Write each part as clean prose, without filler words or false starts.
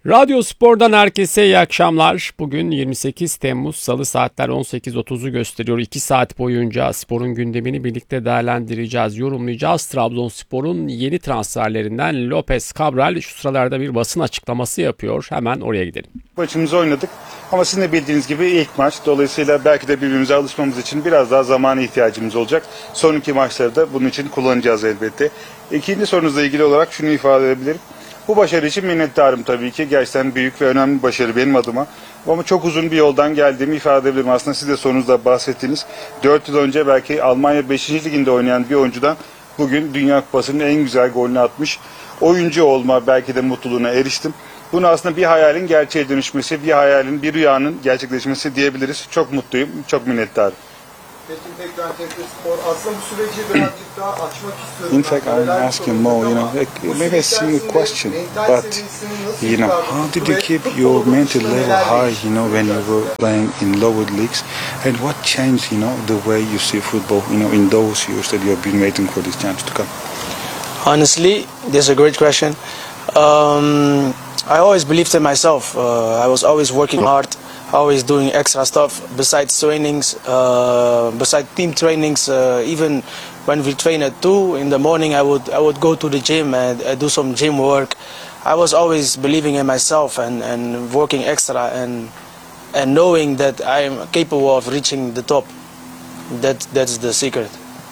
Radyo Spor'dan herkese iyi akşamlar. Bugün 28 Temmuz Salı, saatler 18.30'u gösteriyor. 2 saat boyunca sporun gündemini birlikte değerlendireceğiz, yorumlayacağız. Trabzonspor'un yeni transferlerinden Lopez Cabral şu sıralarda bir basın açıklaması yapıyor. Hemen oraya gidelim. Maçımızı oynadık ama sizin de bildiğiniz gibi ilk maç. Dolayısıyla belki de birbirimize alışmamız için biraz daha zamana ihtiyacımız olacak. Son iki maçları da bunun için kullanacağız elbette. İkinci sorunuzla ilgili olarak şunu ifade edebilirim. Bu başarı için minnettarım tabii ki. Gerçekten büyük ve önemli bir başarı benim adıma. Ama çok uzun bir yoldan geldiğimi ifade edebilirim. Aslında siz de sorunuzda bahsettiğiniz 4 yıl önce belki Almanya 5. liginde oynayan bir oyuncudan bugün Dünya Kupası'nın en güzel golünü atmış oyuncu olma belki de mutluluğuna eriştim. Bunu aslında bir hayalin gerçeğe dönüşmesi, bir hayalin, bir rüyanın gerçekleşmesi diyebiliriz. Çok mutluyum, çok minnettarım. Peki tekrar spor. Aslında bu süreci birazcık daha açmak istiyorum. In fact, I'm asking more, maybe a similar question, but, how did you keep your mental level high, when you were playing in lower leagues, and what changed, the way you see football, in those years that you have been waiting for this chance to come? Honestly, this is a great question. I always believed in myself. I was always working hard, always doing extra stuff besides trainings, besides team trainings. Even when we train at 2 in the morning, I would go to the gym and do some gym work. I was always believing in myself and working extra and knowing that I am capable of reaching the top. That's the secret.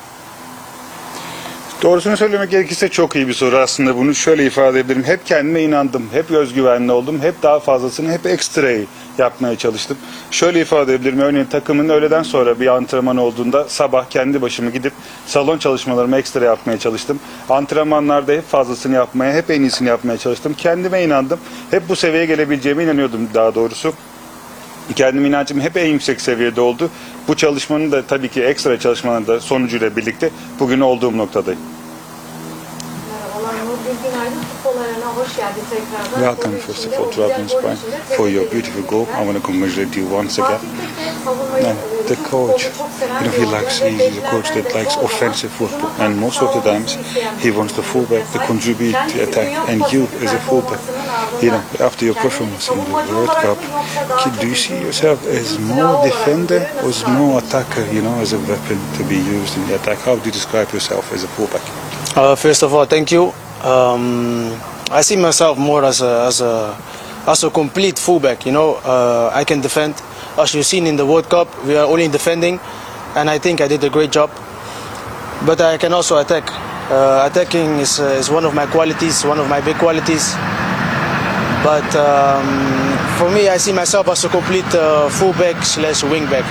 Doğrusunu söylemek gerekirse çok iyi bir soru aslında. Bunu şöyle ifade edebilirim. Hep kendime inandım, hep özgüvenli oldum, hep daha fazlasını, hep ekstrayı yapmaya çalıştım. Şöyle ifade edebilirim. Örneğin takımın öğleden sonra bir antrenman olduğunda sabah kendi başıma gidip salon çalışmalarımı ekstra yapmaya çalıştım. Antrenmanlarda hep fazlasını yapmaya, hep en iyisini yapmaya çalıştım. Kendime inandım. Hep bu seviyeye gelebileceğime inanıyordum daha doğrusu. Kendime inancım hep en yüksek seviyede oldu. Bu çalışmanın da tabii ki ekstra çalışmanın da sonucuyla birlikte bugün olduğum noktadayım. Merhabalar, Nurgül Günaydın. Futbol Arena'na hoş geldin tekrardan. Welcome first of all, Trabzonspor, for your beautiful goal. I want to congratulate you once again. And the coach, he is a coach that likes offensive football, and most of the times he wants the fullback to contribute to attack, and you as a fullback, after your performance in the World Cup, do you see yourself as more defender or as more attacker, as a weapon to be used in the attack? How do you describe yourself as a fullback? First of all, thank you. I see myself more as a complete fullback. I can defend. As you've seen in the World Cup, we are only defending, and I think I did a great job. But I can also attack. Attacking is one of my qualities, one of my big qualities. But for me, I see myself as a complete fullback/wingback.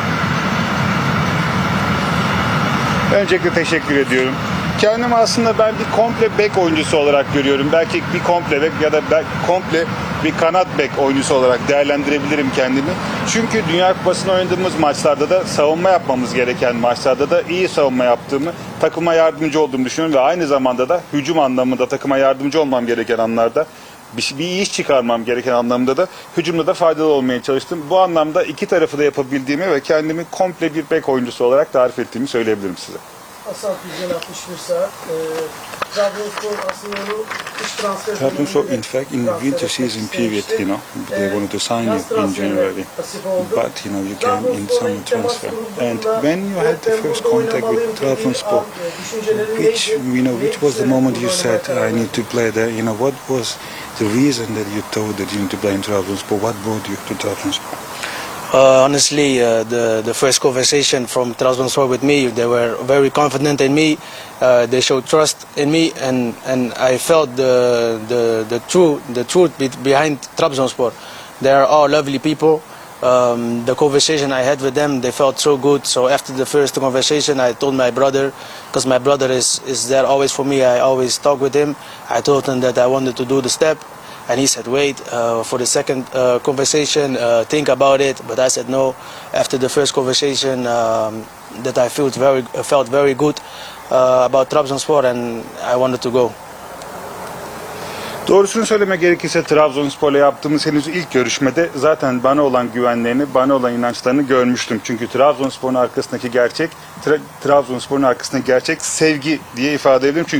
Öncelikle teşekkür ediyorum. Kendimi aslında ben bir komple bek oyuncusu olarak görüyorum. Belki bir komple bek ya da komple bir kanat bek oyuncusu olarak değerlendirebilirim kendimi. Çünkü Dünya Kupası'nda oynadığımız maçlarda da savunma yapmamız gereken maçlarda da iyi savunma yaptığımı, takıma yardımcı olduğumu düşünüyorum ve aynı zamanda da hücum anlamında takıma yardımcı olmam gereken anlarda bir iş çıkarmam gereken anlamda da hücumda da faydalı olmaya çalıştım. Bu anlamda iki tarafı da yapabildiğimi ve kendimi komple bir bek oyuncusu olarak tarif ettiğimi söyleyebilirim size. Asal Füzyon 61 saat. Trabzonspor aslında onu iş transferi. Trabzonspor, in fact, in the winter season period, they wanted to sign you in January, but you came in summer transfer. And when you had the first contact with Trabzonspor, which was the moment you said, I need to play there? What was the reason that you thought that you need to play in Trabzonspor? What brought you to Trabzonspor? Honestly, the first conversation from Trabzonspor with me, they were very confident in me. They showed trust in me, and I felt the truth behind Trabzonspor. They are all lovely people. The conversation I had with them, they felt so good. So after the first conversation, I told my brother, because my brother is there always for me. I always talk with him. I told him that I wanted to do the step. And he said, wait, for the second conversation, think about it. But I said no. After the first conversation, that I felt very good about Trabzonspor, and I wanted to go. Doğrusunu söylemek gerekirse Trabzonspor'la yaptığımız henüz ilk görüşmede zaten bana olan güvenlerini, bana olan inançlarını görmüştüm. Çünkü Trabzonspor'un arkasındaki gerçek sevgi diye ifade edebilirim. Çünkü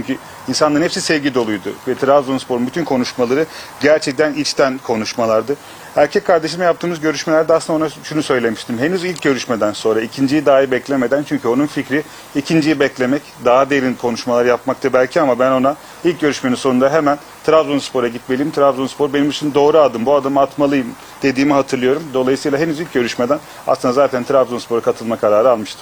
İnsanların hepsi sevgi doluydu. Ve Trabzonspor'un bütün konuşmaları gerçekten içten konuşmalardı. Erkek kardeşimle yaptığımız görüşmelerde aslında ona şunu söylemiştim. Henüz ilk görüşmeden sonra ikinciyi dahi beklemeden, çünkü onun fikri ikinciyi beklemek, daha derin konuşmalar yapmaktı belki, ama ben ona ilk görüşmenin sonunda hemen Trabzonspor'a gitmeliyim. Trabzonspor benim için doğru adım. Bu adımı atmalıyım dediğimi hatırlıyorum. Dolayısıyla henüz ilk görüşmeden aslında zaten Trabzonspor'a katılma kararı almıştım.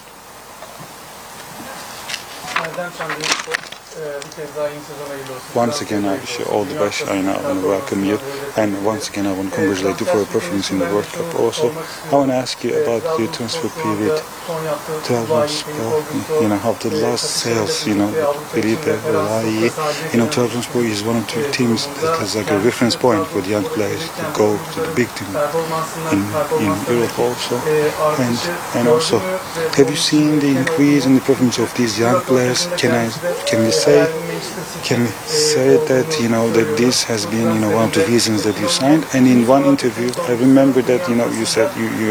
Erdem Şanlıurfa, bir kez daha yeni sezon hayırlı olsun. Once again, I wish you all the best. I want to welcome you, and once again, I want to congratulate you for your performance in the World Cup. Also, I want to ask you about your transfer period. Trabzonspor, after the last sales, Felipe, Olayi, Trabzonspor is one of the teams that has like a reference point for the young players to go to the big team in Europe also. And also, have you seen the increase in the performance of these young players? Can we say that that this has been one of the reasons that you signed? And in one interview, I remember that you said you